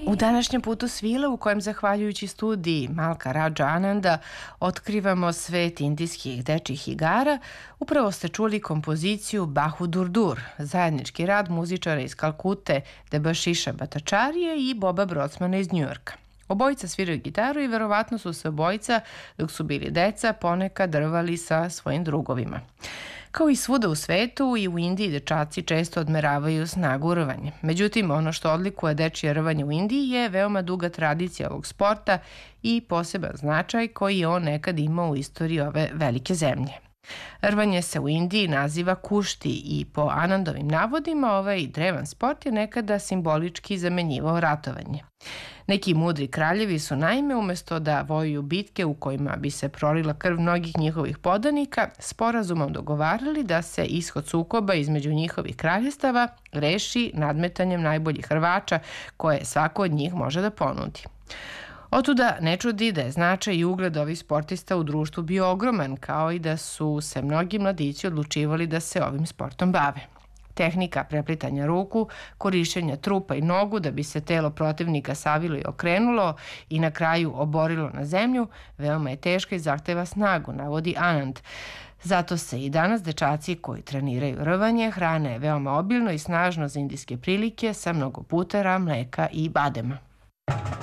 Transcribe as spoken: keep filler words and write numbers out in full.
U današnjem putu svile u kojem, zahvaljujući studiji Malka Radža Ananda, otkrivamo svet indijskih dečjih igara, upravo ste čuli kompoziciju Bahudur Dur, zajednički rad muzičara iz Kalkute, Debashiša Bhattacharya i Boba Brodsmana iz Njujorka. Obojica sviraju gitaru i verovatno su se obojica, dok su bili deca, ponekad drvali sa svojim drugovima. Kao i svuda u svetu, i u Indiji dečaci često odmeravaju snagu rvanja. Međutim, ono što odlikuje dečije rvanje u Indiji je veoma duga tradicija ovog sporta i poseban značaj koji je on nekad imao u istoriji ove velike zemlje. Rvanje se u Indiji naziva kušti i po Anandovim navodima ovaj drevan sport je nekada simbolički zamenjivao ratovanje. Neki mudri kraljevi su naime umesto da vojuju bitke u kojima bi se prolila krv mnogih njihovih podanika, sporazumom dogovarali da se ishod sukoba između njihovih kraljestava reši nadmetanjem najboljih rvača koje svako od njih može da ponudi. Otuda ne čudi da je značaj i ugled ovih sportista u društvu bio ogroman, kao i da su se mnogi mladići odlučivali da se ovim sportom bave. Tehnika preplitanja ruku, korišćenja trupa i nogu da bi se telo protivnika savilo i okrenulo i na kraju oborilo na zemlju, veoma je teška i zahteva snagu, navodi Anand. Zato se i danas dečaci koji treniraju rvanje hrane veoma obilno i snažno za indijske prilike sa mnogo putera, mleka i badema.